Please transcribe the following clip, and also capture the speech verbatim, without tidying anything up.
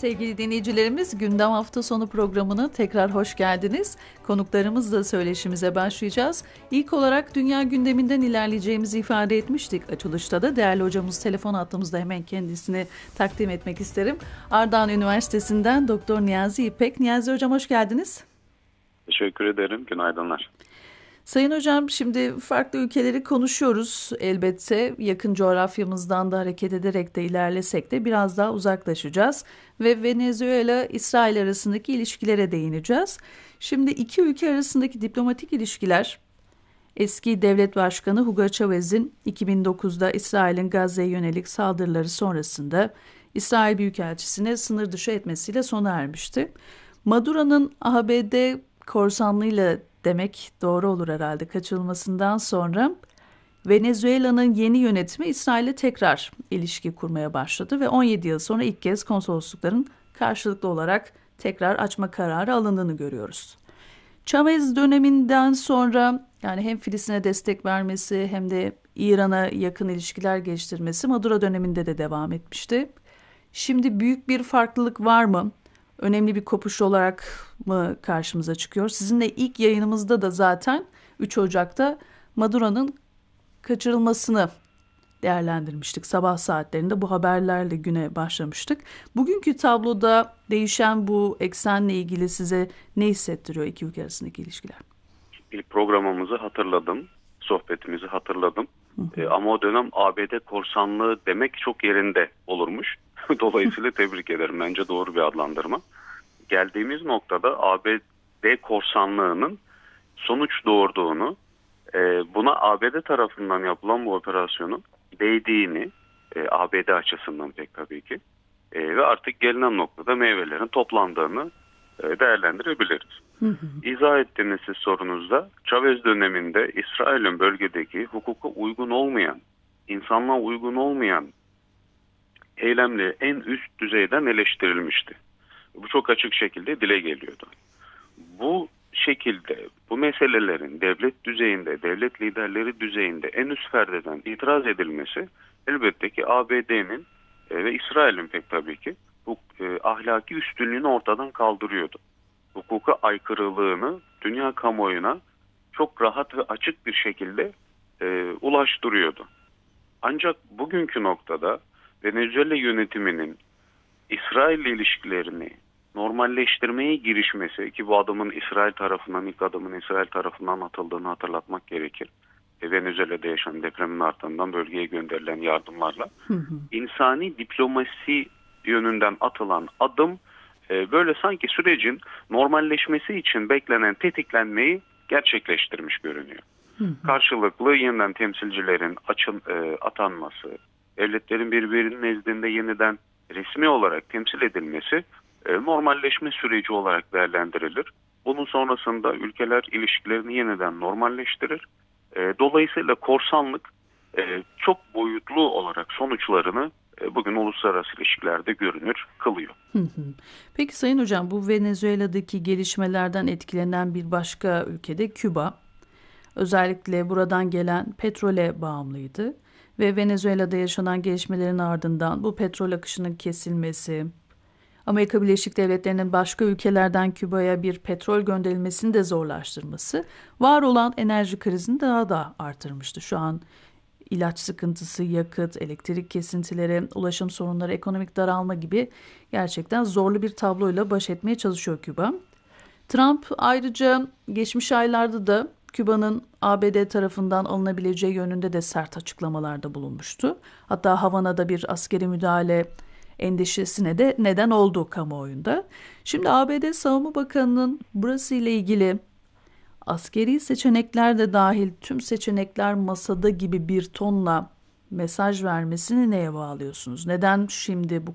Sevgili dinleyicilerimiz, Gündem Hafta Sonu programına tekrar hoş geldiniz. Konuklarımızla söyleşimize başlayacağız. İlk olarak dünya gündeminden ilerleyeceğimizi ifade etmiştik. Açılışta da değerli hocamız telefon hattımızda, hemen kendisini takdim etmek isterim. Ardahan Üniversitesi'nden Doktor Niyazi İpek. Niyazi Hocam, hoş geldiniz. Teşekkür ederim. Günaydınlar. Sayın Hocam, şimdi farklı ülkeleri konuşuyoruz. Elbette yakın coğrafyamızdan da hareket ederek de ilerlesek de biraz daha uzaklaşacağız. Ve Venezuela-İsrail arasındaki ilişkilere değineceğiz. Şimdi iki ülke arasındaki diplomatik ilişkiler, eski devlet başkanı Hugo Chávez'in iki bin dokuzda İsrail'in Gazze'ye yönelik saldırıları sonrasında İsrail Büyükelçisi'ne sınır dışı etmesiyle sona ermişti. Maduro'nun A B D korsanlığıyla demek doğru olur herhalde kaçırılmasından sonra Venezuela'nın yeni yönetimi İsrail'le tekrar ilişki kurmaya başladı ve on yedi yıl sonra ilk kez konsoloslukların karşılıklı olarak tekrar açma kararı alındığını görüyoruz. Chávez döneminden sonra, yani hem Filistin'e destek vermesi hem de İran'a yakın ilişkiler geliştirmesi Maduro döneminde de devam etmişti. Şimdi büyük bir farklılık var mı? Önemli bir kopuş olarak mı karşımıza çıkıyor? Sizinle ilk yayınımızda da zaten üç Ocak'ta Maduro'nun kaçırılmasını değerlendirmiştik. Sabah saatlerinde bu haberlerle güne başlamıştık. Bugünkü tabloda değişen bu eksenle ilgili size ne hissettiriyor iki ülke arasındaki ilişkiler? İlk programımızı hatırladım, sohbetimizi hatırladım. Hı hı. E, ama o dönem A B D korsanlığı demek çok yerinde olurmuş. Dolayısıyla tebrik ederim. Bence doğru bir adlandırma. Geldiğimiz noktada A B D korsanlığının sonuç doğurduğunu, e, buna A B D tarafından yapılan bu operasyonun değdiğini, e, A B D açısından pek tabii ki, e, ve artık gelinen noktada meyvelerin toplandığını e, değerlendirebiliriz. Hı hı. İzah ettiğiniz siz sorunuzda, Chávez döneminde İsrail'in bölgedeki hukuka uygun olmayan, insanlığa uygun olmayan eylemleri en üst düzeyden eleştirilmişti. Bu çok açık şekilde dile geliyordu. Bu şekilde bu meselelerin devlet düzeyinde, devlet liderleri düzeyinde en üst perdeden itiraz edilmesi elbette ki A B D'nin e, ve İsrail'in pek tabii ki bu e, ahlaki üstünlüğünü ortadan kaldırıyordu. Hukuka aykırılığını dünya kamuoyuna çok rahat ve açık bir şekilde e, ulaştırıyordu. Ancak bugünkü noktada Venezuela yönetiminin İsrail ilişkilerini normalleştirmeye girişmesi, ki bu adımın İsrail tarafından, ilk adımın İsrail tarafından atıldığını hatırlatmak gerekir. E, Venezuela'da yaşanan depremin ardından bölgeye gönderilen yardımlarla hı hı. insani diplomasi yönünden atılan adım e, böyle sanki sürecin normalleşmesi için beklenen tetiklenmeyi gerçekleştirmiş görünüyor. Hı hı. Karşılıklı yeniden temsilcilerin açın, e, atanması, devletlerin birbirinin nezdinde yeniden resmi olarak temsil edilmesi e, normalleşme süreci olarak değerlendirilir. Bunun sonrasında ülkeler ilişkilerini yeniden normalleştirir. E, dolayısıyla korsanlık e, çok boyutlu olarak sonuçlarını e, bugün uluslararası ilişkilerde görünür kılıyor. Hı hı. Peki Sayın Hocam, bu Venezuela'daki gelişmelerden etkilenen bir başka ülkede Küba. Özellikle buradan gelen petrole bağımlıydı. Ve Venezuela'da yaşanan gelişmelerin ardından bu petrol akışının kesilmesi, Amerika Birleşik Devletleri'nin başka ülkelerden Küba'ya bir petrol gönderilmesini de zorlaştırması, var olan enerji krizini daha da artırmıştı. Şu an ilaç sıkıntısı, yakıt, elektrik kesintileri, ulaşım sorunları, ekonomik daralma gibi gerçekten zorlu bir tabloyla baş etmeye çalışıyor Küba. Trump ayrıca geçmiş aylarda da Küba'nın A B D tarafından alınabileceği yönünde de sert açıklamalarda bulunmuştu. Hatta Havana'da bir askeri müdahale endişesine de neden oldu kamuoyunda. Şimdi A B D Savunma Bakanı'nın burası ile ilgili askeri seçenekler de dahil tüm seçenekler masada gibi bir tonla mesaj vermesini neye bağlıyorsunuz? Neden şimdi bu